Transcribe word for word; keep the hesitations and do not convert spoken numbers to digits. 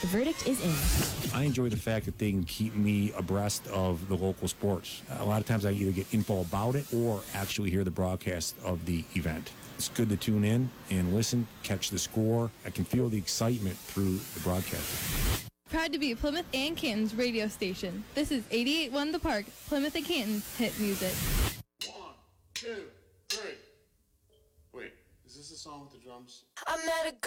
The verdict is in. I enjoy the fact that they can keep me abreast of the local sports. A lot of times I either get info about it or actually hear the broadcast of the event. It's good to tune in and listen, catch the score. I can feel the excitement through the broadcast. Proud to be Plymouth and Canton's radio station. This is eighty-eight point one The Park, Plymouth and Canton's hit music. One, two, three. Wait, is this the song with the drums? I met a girl.